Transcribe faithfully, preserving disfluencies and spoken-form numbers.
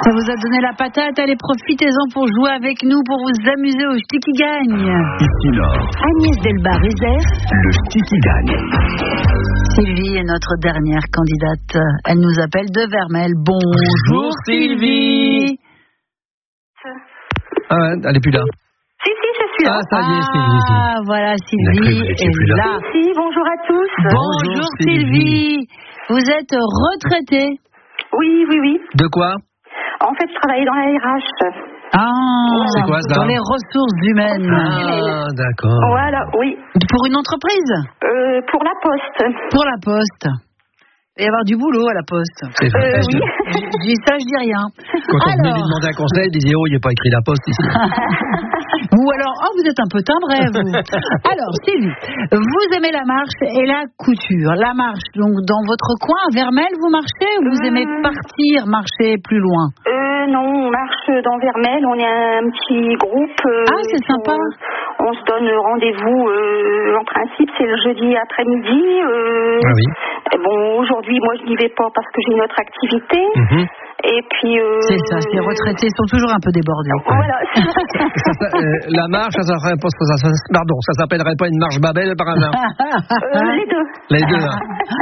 Ça vous a donné la patate, allez profitez-en pour jouer avec nous, pour vous amuser au Ch'ti qui gagne. Ici Nord, Agnès Delbar-Rézère, le Ch'ti qui gagne. Sylvie est notre dernière candidate. Elle nous appelle de Vermel. Bonjour Sylvie. Ah ouais, elle est plus là. Si, si, je suis là. Ah, ça y est, Sylvie. Ah, voilà, Sylvie est là. là. Si, bonjour à tous. Bonjour, Bonjour, Sylvie. Vous êtes retraitée. Oui, oui, oui. De quoi? En fait, je travaillais dans la R H. Ah, C'est quoi, ça? dans les ressources humaines. Ah, d'accord. Voilà, oui. Pour une entreprise? Euh, pour la poste. Pour la poste. Il va y avoir du boulot à la poste. C'est vrai. Euh, oui. Je je dis ça, je dis rien. Quand on venait Alors. lui demander un conseil, il disait, oh, il n'y a pas écrit la poste ici. Ou alors, oh, vous êtes un peu timbré, vous. Alors, Sylvie, vous aimez la marche et la couture. La marche, donc, dans votre coin, à Vermel, vous marchez ou vous Euh. aimez partir, marcher plus loin? Euh, non, on marche dans Vermel. On est un petit groupe. euh, Ah, c'est sympa. On, on se donne rendez-vous. Euh, en principe, c'est le jeudi après-midi. Euh, Ah oui. et bon, aujourd'hui, moi, je n'y vais pas parce que j'ai une autre activité. Mhm. Et puis. Euh, C'est ça, ces retraités sont toujours un peu débordés. Voilà. Ça, ça, euh, la marche, ça, ça, ça, ça, ça, pardon, ça s'appellerait pas une marche Babel par hasard? Euh, les deux. Les deux, hein.